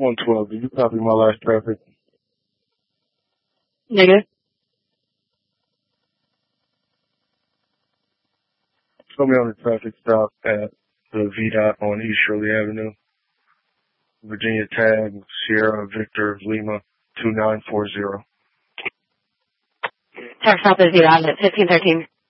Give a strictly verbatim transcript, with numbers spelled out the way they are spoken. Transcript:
one twelve, did you copy my last traffic? Negative. Show me on the traffic stop at the V DOT on East Shirley Avenue. Virginia tag, Sierra Victor Lima, two nine four zero. Truck stop is zero on at fifteen thirteen.